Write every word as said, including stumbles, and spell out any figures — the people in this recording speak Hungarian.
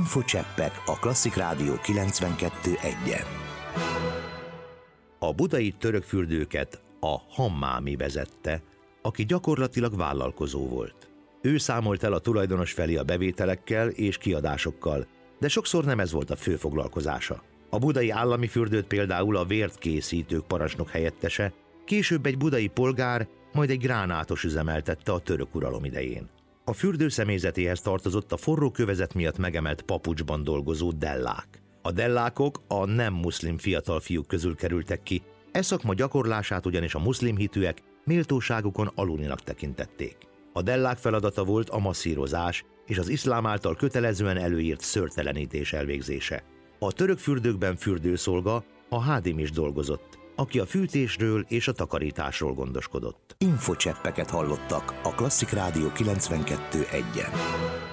Infocseppek a Klasszik Rádió kilencvenkettő egyen. A budai törökfürdőket a Hammámi vezette, aki gyakorlatilag vállalkozó volt. Ő számolt el a tulajdonos felé a bevételekkel és kiadásokkal, de sokszor nem ez volt a fő foglalkozása. A budai állami fürdőt például a vért készítők parancsnok helyettese, később egy budai polgár, majd egy gránátos üzemeltette a török uralom idején. A fürdő személyzetéhez tartozott a forró kövezet miatt megemelt papucsban dolgozó dellák. A dellákok a nem muszlim fiatal fiúk közül kerültek ki, e szakma gyakorlását ugyanis a muszlim hitűek méltóságukon alulinak tekintették. A dellák feladata volt a masszírozás és az iszlám által kötelezően előírt szőrtelenítés elvégzése. A török fürdőkben fürdőszolga, a hádim is dolgozott, aki a fűtésről és a takarításról gondoskodott. Infocseppeket hallottak a Klasszik Rádió kilencvenkettő egyen.